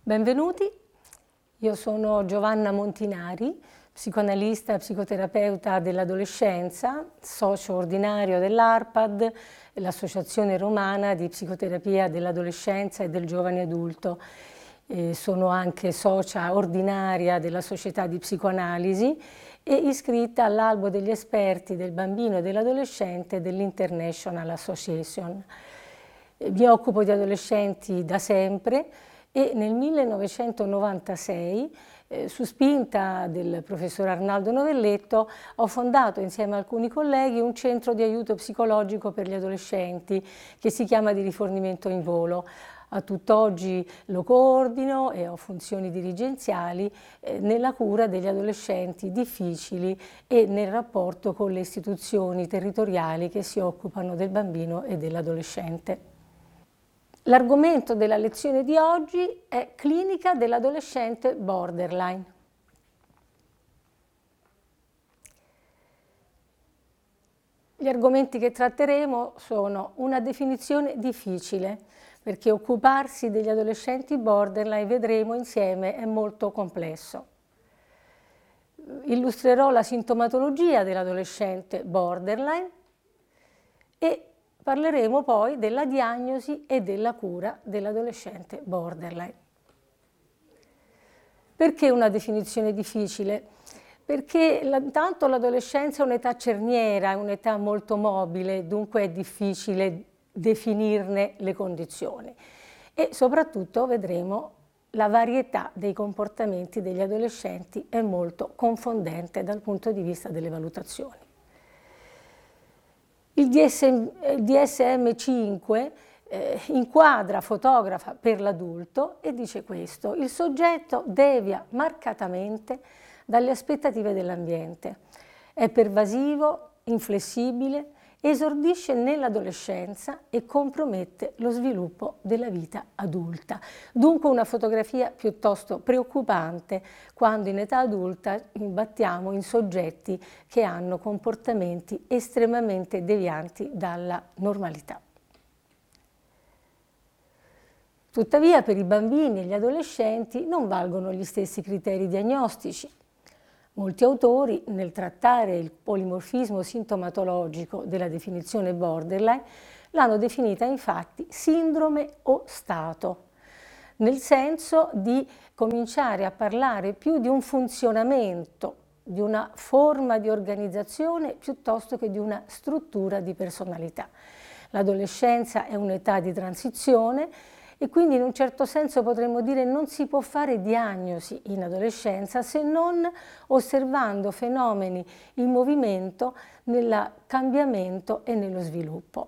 Benvenuti, io sono Giovanna Montinari, psicoanalista e psicoterapeuta dell'adolescenza, socio ordinario dell'ARPAD, l'Associazione Romana di Psicoterapia dell'Adolescenza e del Giovane Adulto. Sono anche socia ordinaria della Società di Psicoanalisi e iscritta all'albo degli esperti del bambino e dell'adolescente dell'International Association. Mi occupo di adolescenti da sempre e nel 1996, su spinta del professor Arnaldo Novelletto, ho fondato insieme a alcuni colleghi un centro di aiuto psicologico per gli adolescenti che si chiama di rifornimento in volo. A tutt'oggi lo coordino e ho funzioni dirigenziali nella cura degli adolescenti difficili e nel rapporto con le istituzioni territoriali che si occupano del bambino e dell'adolescente. L'argomento della lezione di oggi è clinica dell'adolescente borderline. Gli argomenti che tratteremo sono una definizione difficile, perché occuparsi degli adolescenti borderline, vedremo insieme, è molto complesso. Illustrerò la sintomatologia dell'adolescente borderline e parleremo poi della diagnosi e della cura dell'adolescente borderline. Perché una definizione difficile? Perché intanto l'adolescenza è un'età cerniera, è un'età molto mobile, dunque è difficile definirne le condizioni. E soprattutto vedremo la varietà dei comportamenti degli adolescenti è molto confondente dal punto di vista delle valutazioni. Il DSM-5 inquadra, fotografa per l'adulto e dice questo: il soggetto devia marcatamente dalle aspettative dell'ambiente, è pervasivo, inflessibile, esordisce nell'adolescenza e compromette lo sviluppo della vita adulta. Dunque una fotografia piuttosto preoccupante quando in età adulta imbattiamo in soggetti che hanno comportamenti estremamente devianti dalla normalità. Tuttavia per i bambini e gli adolescenti non valgono gli stessi criteri diagnostici. Molti autori, nel trattare il polimorfismo sintomatologico della definizione borderline, l'hanno definita infatti sindrome o stato, nel senso di cominciare a parlare più di un funzionamento, di una forma di organizzazione piuttosto che di una struttura di personalità. L'adolescenza è un'età di transizione e quindi in un certo senso potremmo dire non si può fare diagnosi in adolescenza se non osservando fenomeni in movimento nel cambiamento e nello sviluppo.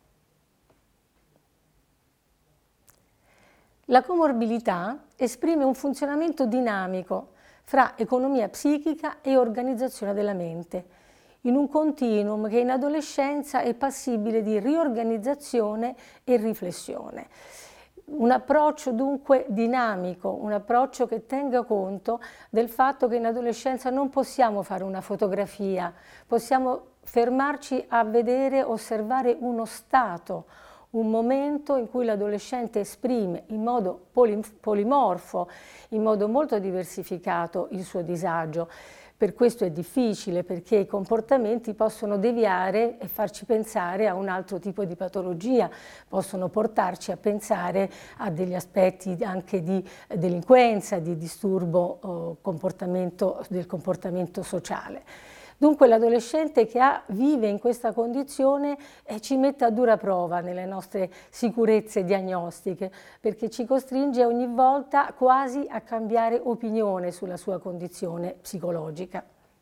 La comorbilità esprime un funzionamento dinamico fra economia psichica e organizzazione della mente, in un continuum che in adolescenza è passibile di riorganizzazione e riflessione. Un approccio dunque dinamico, un approccio che tenga conto del fatto che in adolescenza non possiamo fare una fotografia, possiamo fermarci a vedere, osservare uno stato, un momento in cui l'adolescente esprime in modo polimorfo, in modo molto diversificato il suo disagio. Per questo è difficile, perché i comportamenti possono deviare e farci pensare a un altro tipo di patologia, possono portarci a pensare a degli aspetti anche di delinquenza, di disturbo del comportamento sociale. Dunque l'adolescente che vive in questa condizione ci mette a dura prova nelle nostre sicurezze diagnostiche, perché ci costringe ogni volta quasi a cambiare opinione sulla sua condizione psicologica.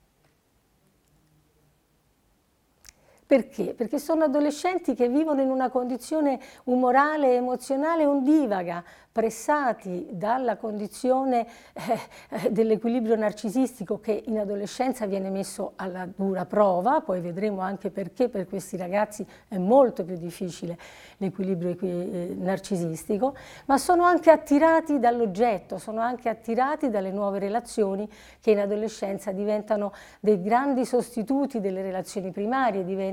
Perché? Perché sono adolescenti che vivono in una condizione umorale e emozionale ondivaga, pressati dalla condizione dell'equilibrio narcisistico che in adolescenza viene messo alla dura prova, poi vedremo anche perché per questi ragazzi è molto più difficile l'equilibrio narcisistico, ma sono anche attirati dall'oggetto, sono anche attirati dalle nuove relazioni che in adolescenza diventano dei grandi sostituti delle relazioni primarie, diventano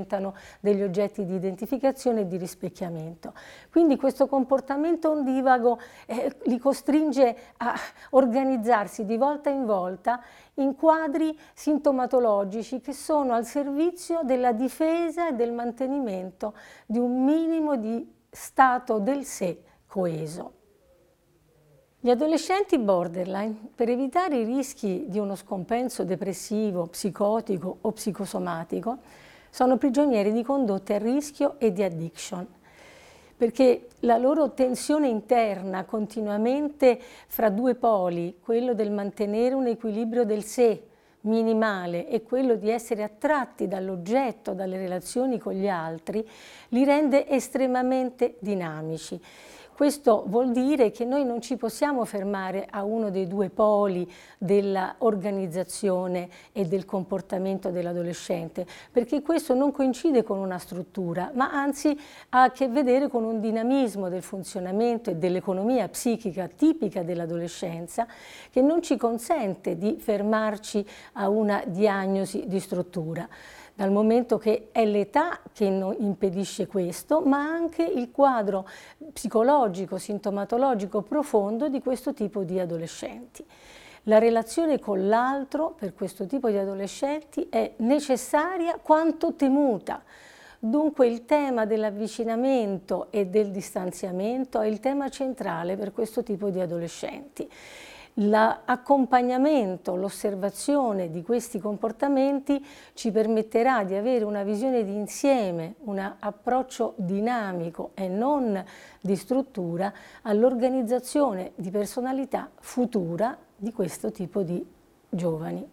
diventano degli oggetti di identificazione e di rispecchiamento. Quindi questo comportamento ondivago li costringe a organizzarsi di volta in volta in quadri sintomatologici che sono al servizio della difesa e del mantenimento di un minimo di stato del sé coeso. Gli adolescenti borderline, per evitare i rischi di uno scompenso depressivo, psicotico o psicosomatico, sono prigionieri di condotte a rischio e di addiction, perché la loro tensione interna continuamente fra due poli, quello del mantenere un equilibrio del sé minimale e quello di essere attratti dall'oggetto, dalle relazioni con gli altri, li rende estremamente dinamici. Questo vuol dire che noi non ci possiamo fermare a uno dei due poli dell'organizzazione e del comportamento dell'adolescente, perché questo non coincide con una struttura, ma anzi ha a che vedere con un dinamismo del funzionamento e dell'economia psichica tipica dell'adolescenza che non ci consente di fermarci a una diagnosi di struttura, dal momento che è l'età che impedisce questo, ma anche il quadro psicologico, sintomatologico profondo di questo tipo di adolescenti. La relazione con l'altro per questo tipo di adolescenti è necessaria quanto temuta. Dunque il tema dell'avvicinamento e del distanziamento è il tema centrale per questo tipo di adolescenti. L'accompagnamento, l'osservazione di questi comportamenti ci permetterà di avere una visione di insieme, un approccio dinamico e non di struttura all'organizzazione di personalità futura di questo tipo di giovani.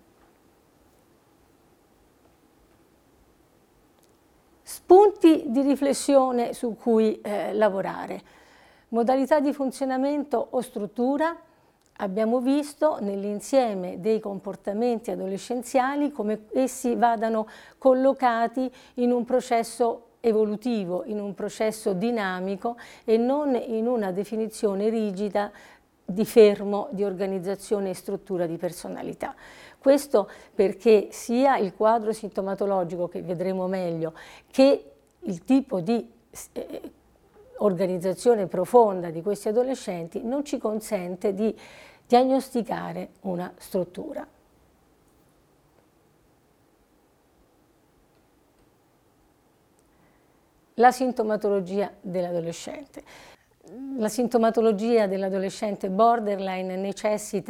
Spunti di riflessione su cui lavorare. Modalità di funzionamento o struttura. Abbiamo visto nell'insieme dei comportamenti adolescenziali come essi vadano collocati in un processo evolutivo, in un processo dinamico e non in una definizione rigida di fermo, di organizzazione e struttura di personalità. Questo perché sia il quadro sintomatologico, che vedremo meglio, che il tipo di organizzazione profonda di questi adolescenti non ci consente di diagnosticare una struttura. La sintomatologia dell'adolescente. La sintomatologia dell'adolescente borderline necessita